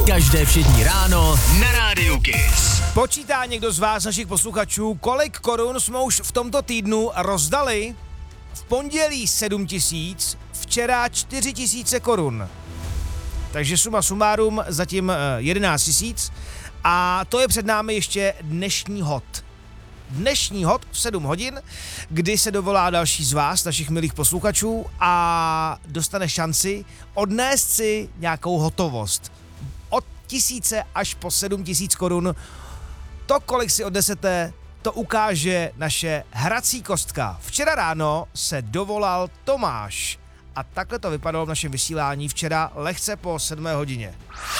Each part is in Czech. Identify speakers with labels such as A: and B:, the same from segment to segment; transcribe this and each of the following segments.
A: Každé všední ráno na Rádiu Kiss.
B: Počítá někdo z vás, našich posluchačů, kolik korun jsme už v tomto týdnu rozdali? V pondělí 7 000, včera 4 000 korun. Takže suma sumárum zatím 11 000 a to je před námi ještě dnešní hod. Dnešní hod v 7 hodin, kdy se dovolá další z vás, našich milých posluchačů a dostane šanci odnést si nějakou hotovost. Od 1000 až po 7 000 korun. To, kolik si odnesete, to ukáže naše hrací kostka. Včera ráno se dovolal Tomáš a takhle to vypadalo v našem vysílání včera lehce po 7 hodině.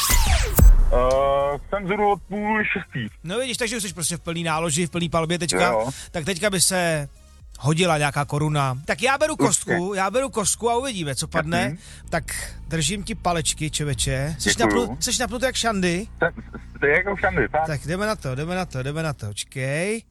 C: Jsem zhruba od 5:30.
B: No vidíš, takže už jsi prostě v plný náloži, v plný palbě teďka,
C: Jo.
B: tak teďka by se hodila nějaká koruna. Tak já beru kostku a uvidíme, co padne.
C: Jasný.
B: Tak držím ti palečky, čověče.
C: Děkuju.
B: Jsi napnutý jak šandy?
C: To je jako všude, tak?
B: Tak jdeme na to, čekej.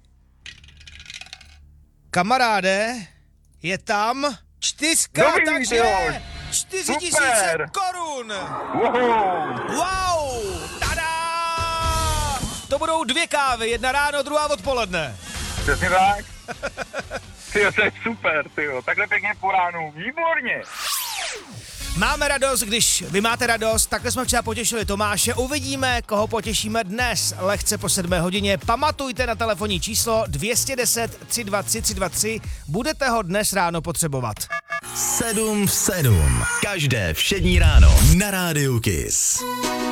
B: Kamaráde, je tam 4,
C: Dobrý,
B: takže
C: jo.
B: 4 000
C: Super.
B: korun.
C: Wow.
B: Wow, tada! To budou 2 kávy, jedna ráno, druhá odpoledne.
C: Přesně tak. Tyjo, to je super, tyjo. Takhle pěkně po ránu. Výborně.
B: Máme radost, když vy máte radost, takhle jsme včera potěšili Tomáše, uvidíme, koho potěšíme dnes, lehce po 7 hodině. Pamatujte na telefonní číslo 210 323 323, budete ho dnes ráno potřebovat.
A: 7 v 7. Každé všední ráno na Rádiu Kiss.